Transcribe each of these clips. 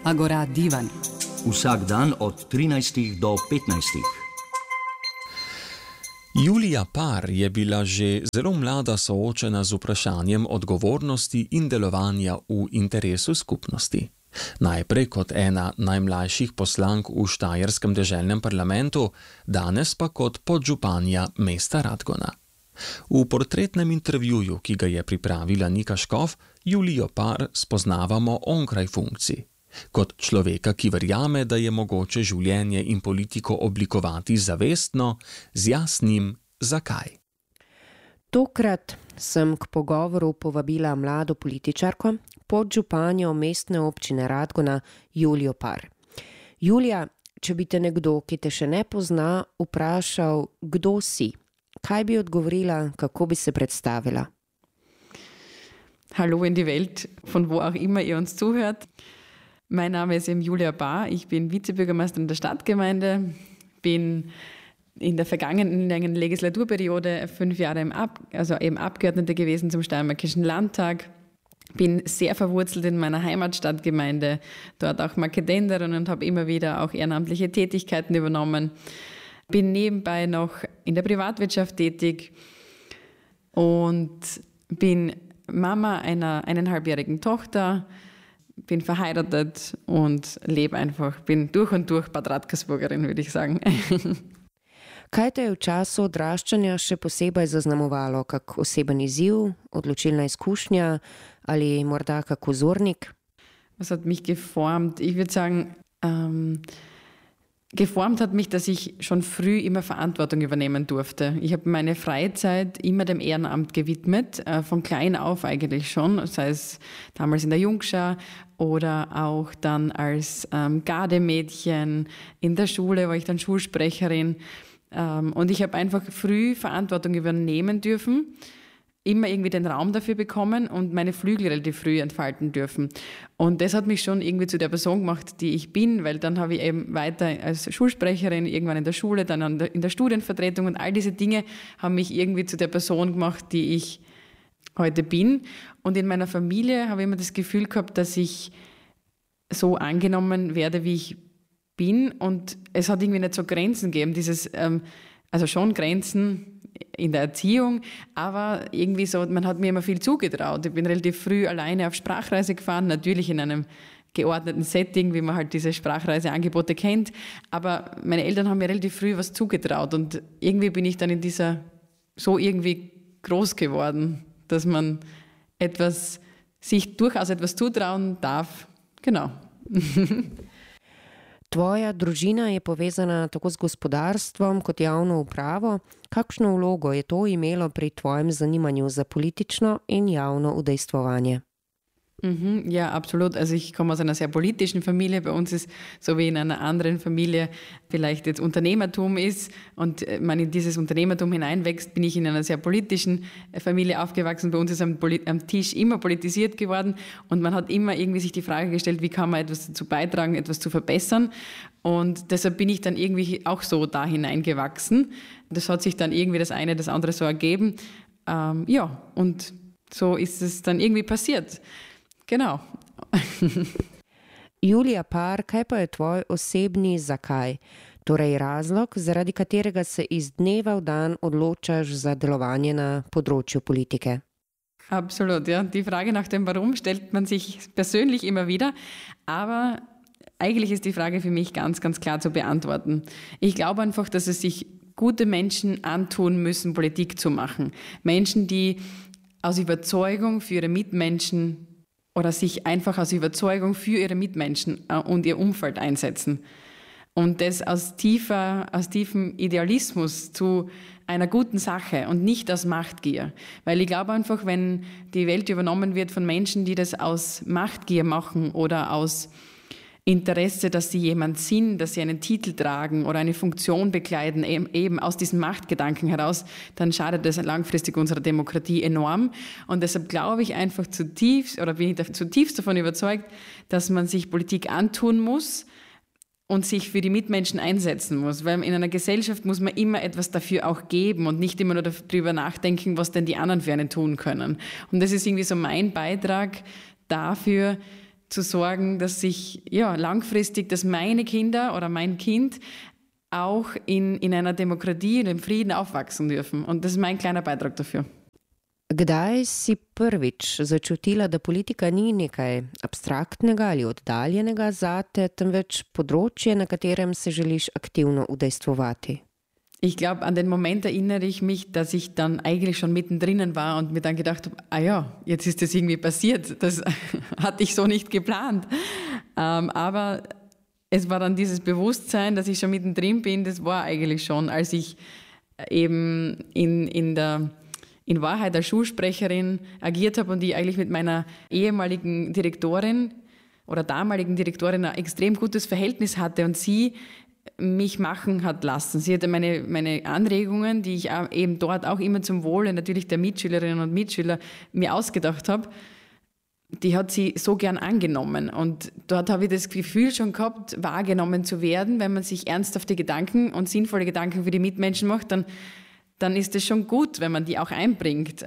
Agora Divan. Vsak dan od 13 do 15. Julija Par je bila že zelo mlada soočena z vprašanjem odgovornosti in delovanja v interesu skupnosti. Najprej kot ena najmlajših poslank v štajerskem deželnem parlamentu, danes pa kot podžupanja mesta Radgona. V portretnem intervjuju, ki ga je pripravila Nika Škof, Julijo Par spoznavamo onkraj funkcij. Kot človeka, ki verjame, da je mogoče življenje in politiko oblikovati zavestno, z jasnim zakaj. Tokrat sem k pogovoru povabila mlado političarko, podžupanjo mestne občine Radgona, Julijo Par. Julija, če bi te nekdo, ki te še ne pozna, vprašal, kdo si, kaj bi odgovorila, kako bi se predstavila? Hallo in die Welt, von wo auch immer ihr uns zuhört. Mein Name ist Julia Par, ich bin Vizebürgermeisterin der Stadtgemeinde, bin in der vergangenen Legislaturperiode 5 Jahre eben Abgeordnete gewesen zum Steiermarkischen Landtag, bin sehr verwurzelt in meiner Heimatstadtgemeinde, dort auch Marketenderin und habe immer wieder auch ehrenamtliche Tätigkeiten übernommen, bin nebenbei noch in der Privatwirtschaft tätig und bin Mama einer 1,5-jährigen Tochter, bin verheiratet und lebe einfach, bin durch und durch Bad Radkersburgerin, würde ich sagen. Kaj te je v času odraščanja še posebej zaznamovalo? Kak oseben izziv, odločilna izkušnja ali morda kak vzornik? Was hat mich geformt? Ich würde sagen, geformt hat mich, dass ich schon früh immer Verantwortung übernehmen durfte. Ich habe meine Freizeit immer dem Ehrenamt gewidmet, von klein auf eigentlich schon, sei es damals in der Jungschar oder auch dann als Gardemädchen in der Schule, war ich dann Schulsprecherin. Und ich habe einfach früh Verantwortung übernehmen dürfen, immer irgendwie den Raum dafür bekommen und meine Flügel relativ früh entfalten dürfen. Und das hat mich schon irgendwie zu der Person gemacht, die ich bin, weil dann habe ich eben weiter als Schulsprecherin, irgendwann in der Schule, dann in der Studienvertretung und all diese Dinge haben mich irgendwie zu der Person gemacht, die ich heute bin. Und in meiner Familie habe ich immer das Gefühl gehabt, dass ich so angenommen werde, wie ich bin, und es hat irgendwie nicht so Grenzen gegeben, also schon Grenzen in der Erziehung, aber irgendwie so, man hat mir immer viel zugetraut. Ich bin relativ früh alleine auf Sprachreise gefahren, natürlich in einem geordneten Setting, wie man halt diese Sprachreiseangebote kennt, aber meine Eltern haben mir relativ früh was zugetraut und irgendwie bin ich dann irgendwie groß geworden, dass man sich durchaus etwas zutrauen darf. Genau. Tvoja družina je povezana tako z gospodarstvom kot javno upravo. Kakšno vlogo je to imelo pri tvojem zanimanju za politično in javno udejstvovanje? Ja, absolut. Also ich komme aus einer sehr politischen Familie. Bei uns ist, so wie in einer anderen Familie vielleicht jetzt Unternehmertum ist und man in dieses Unternehmertum hineinwächst, bin ich in einer sehr politischen Familie aufgewachsen. Bei uns ist am Tisch immer politisiert geworden und man hat immer irgendwie sich die Frage gestellt, wie kann man etwas dazu beitragen, etwas zu verbessern. Und deshalb bin ich dann irgendwie auch so da hineingewachsen. Das hat sich dann irgendwie das eine, das andere so ergeben. Ja, und so ist es dann irgendwie passiert. Genau. Julija Par, kaj pa je tvoj osebni zakaj? Torej razlog, zaradi katerega se iz dneva v dan odločaš za delovanje na področju politike? Absolut, ja. Die Frage nach dem Warum stellt man sich persönlich immer wieder, aber eigentlich ist die Frage für mich ganz, ganz klar zu beantworten. Ich glaube einfach, dass es sich gute Menschen antun müssen, Politik zu machen. Menschen, die aus Überzeugung für ihre Mitmenschen oder sich einfach aus Überzeugung für ihre Mitmenschen und ihr Umfeld einsetzen. Und das aus tiefem Idealismus zu einer guten Sache und nicht aus Machtgier. Weil ich glaube einfach, wenn die Welt übernommen wird von Menschen, die das aus Machtgier machen oder aus Interesse, dass sie jemand sind, dass sie einen Titel tragen oder eine Funktion bekleiden, eben aus diesem Machtgedanken heraus, dann schadet das langfristig unserer Demokratie enorm. Und deshalb glaube ich einfach bin ich zutiefst davon überzeugt, dass man sich Politik antun muss und sich für die Mitmenschen einsetzen muss. Weil in einer Gesellschaft muss man immer etwas dafür auch geben und nicht immer nur darüber nachdenken, was denn die anderen für einen tun können. Und das ist irgendwie so mein Beitrag dafür, zu sorgen, dass sich langfristig, dass meine Kinder oder mein Kind auch in einer Demokratie und im Frieden aufwachsen dürfen. Und das ist mein kleiner Beitrag dafür. Kdaj si prvič začutila, da politika ni nekaj abstraktnega ali oddaljenega zate, temveč področje, na katerem se želiš aktivno udejstvovati? Ich glaube, an den Moment erinnere ich mich, dass ich dann eigentlich schon mittendrin war und mir dann gedacht habe, jetzt ist das irgendwie passiert. Das hatte ich so nicht geplant. Aber es war dann dieses Bewusstsein, dass ich schon mittendrin bin, das war eigentlich schon, als ich eben in Wahrheit als Schulsprecherin agiert habe und ich eigentlich mit meiner ehemaligen Direktorin oder damaligen Direktorin ein extrem gutes Verhältnis hatte und sie mich machen hat lassen. Sie hatte meine Anregungen, die ich eben dort auch immer zum Wohle natürlich der Mitschülerinnen und Mitschüler mir ausgedacht habe, die hat sie so gern angenommen. Und dort habe ich das Gefühl schon gehabt, wahrgenommen zu werden. Wenn man sich ernsthafte Gedanken und sinnvolle Gedanken für die Mitmenschen macht, dann ist es schon gut, wenn man die auch einbringt.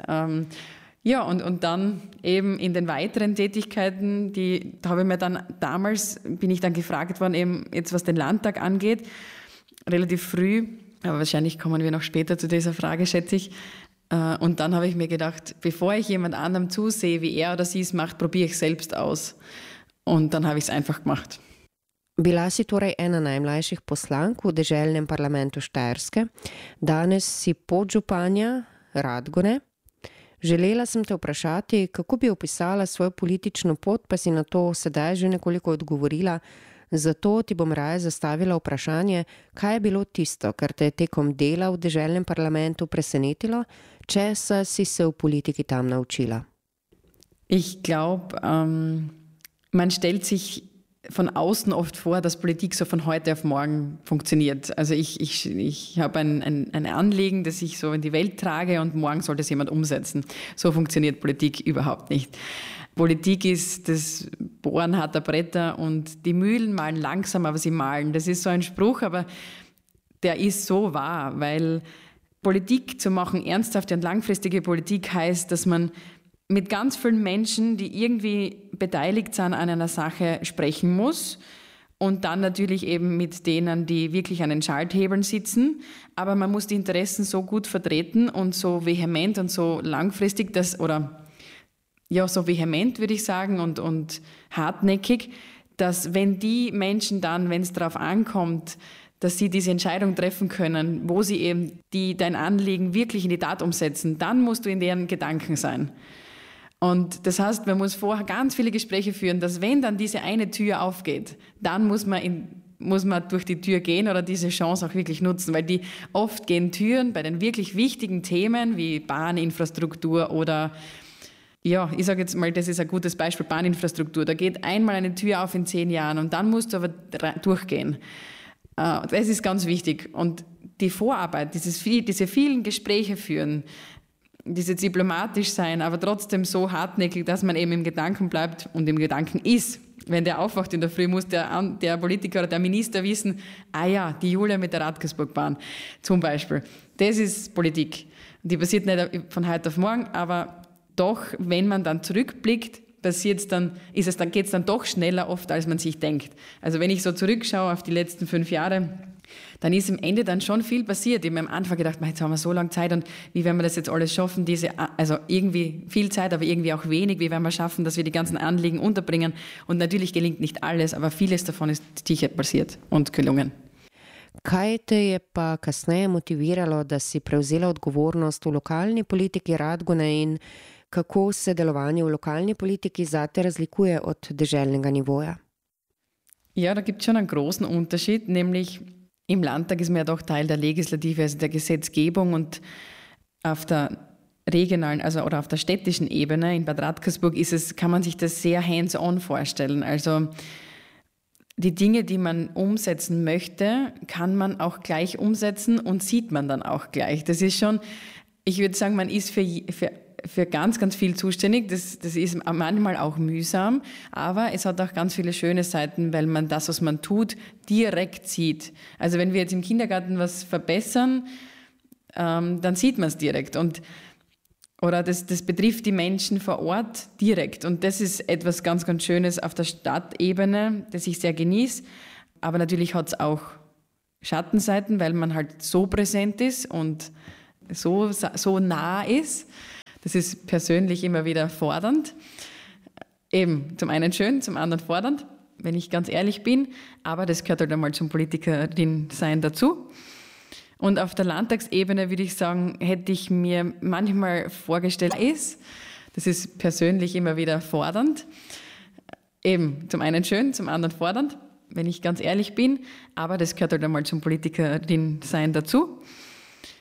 Und dann eben in den weiteren Tätigkeiten, da habe ich mir dann damals, bin ich dann gefragt worden, eben jetzt was den Landtag angeht, relativ früh, aber wahrscheinlich kommen wir noch später zu dieser Frage, schätze ich. Und dann habe ich mir gedacht, bevor ich jemand anderem zusehe, wie er oder sie es macht, probiere ich es selbst aus. Und dann habe ich es einfach gemacht. Bila si torej ena najmlajših poslank v deželnem parlamentu Štajerske, danes si podžupanja Radgone. Želela sem te vprašati, kako bi opisala svojo politično pot, pa si na to sedaj že nekoliko odgovorila. Zato ti bom raje zastavila vprašanje, kaj je bilo tisto, kar te je tekom dela v deželnem parlamentu presenetilo, česa si se v politiki tam naučila? Ich glaube, man stellt sich von außen oft vor, dass Politik so von heute auf morgen funktioniert. Also ich habe ein Anliegen, das ich so in die Welt trage und morgen soll das jemand umsetzen. So funktioniert Politik überhaupt nicht. Politik ist das Bohren harter Bretter und die Mühlen mahlen langsam, aber sie mahlen. Das ist so ein Spruch, aber der ist so wahr, weil Politik zu machen, ernsthafte und langfristige Politik heißt, dass man mit ganz vielen Menschen, die irgendwie beteiligt sind an einer Sache, sprechen muss und dann natürlich eben mit denen, die wirklich an den Schalthebeln sitzen. Aber man muss die Interessen so gut vertreten und so vehement und so langfristig, so vehement würde ich sagen und hartnäckig, dass wenn die Menschen dann, wenn es darauf ankommt, dass sie diese Entscheidung treffen können, wo sie eben dein Anliegen wirklich in die Tat umsetzen, dann musst du in deren Gedanken sein. Und das heißt, man muss vorher ganz viele Gespräche führen, dass wenn dann diese eine Tür aufgeht, dann muss man durch die Tür gehen oder diese Chance auch wirklich nutzen, weil oft gehen Türen bei den wirklich wichtigen Themen wie Bahninfrastruktur oder ich sage jetzt mal, das ist ein gutes Beispiel, Bahninfrastruktur. Da geht einmal eine Tür auf in 10 Jahren und dann musst du aber durchgehen. Das ist ganz wichtig. Und die Vorarbeit, diese vielen Gespräche führen, dieses diplomatisch sein, aber trotzdem so hartnäckig, dass man eben im Gedanken bleibt und im Gedanken ist. Wenn der aufwacht in der Früh, muss der Politiker oder der Minister wissen, die Julia mit der Radkersburgbahn zum Beispiel. Das ist Politik. Die passiert nicht von heute auf morgen, aber doch, wenn man dann zurückblickt, geht es dann doch schneller oft, als man sich denkt. Also wenn ich so zurückschaue auf die letzten 5 Jahre, dann ist im Ende dann schon viel passiert. Ich habe am Anfang gedacht, jetzt haben wir so lange Zeit und wie werden wir das jetzt alles schaffen? Also irgendwie viel Zeit, aber irgendwie auch wenig. Wie werden wir schaffen, dass wir die ganzen Anliegen unterbringen? Und natürlich gelingt nicht alles, aber vieles davon ist sicher passiert und gelungen. Kaj te je pa kasneje motiviralo, da si prevzela odgovornost v lokalni politiki Radgone in kako se delovanje v lokalni politiki zate razlikuje od deželnega nivoja? Ja, da gibt es schon einen großen Unterschied, nämlich im Landtag ist man ja doch Teil der Legislative, also der Gesetzgebung und auf der regionalen, oder auf der städtischen Ebene in Bad Radkersburg kann man sich das sehr hands-on vorstellen. Also die Dinge, die man umsetzen möchte, kann man auch gleich umsetzen und sieht man dann auch gleich. Das ist schon, ich würde sagen, man ist für ganz, ganz viel zuständig. Das ist manchmal auch mühsam, aber es hat auch ganz viele schöne Seiten, weil man das, was man tut, direkt sieht. Also wenn wir jetzt im Kindergarten was verbessern, dann sieht man es direkt. Und Oder das betrifft die Menschen vor Ort direkt. Und das ist etwas ganz, ganz Schönes auf der Stadtebene, das ich sehr genieße. Aber natürlich hat es auch Schattenseiten, weil man halt so präsent ist und so nah ist. Das ist persönlich immer wieder fordernd. Eben, zum einen schön, zum anderen fordernd, wenn ich ganz ehrlich bin. Aber das gehört halt einmal zum Politikerin-Sein dazu. Und auf der Landtagsebene würde ich sagen, hätte ich mir manchmal vorgestellt, das ist persönlich immer wieder fordernd. Eben, zum einen schön, zum anderen fordernd, wenn ich ganz ehrlich bin. Aber das gehört halt einmal zum Politikerin-Sein dazu.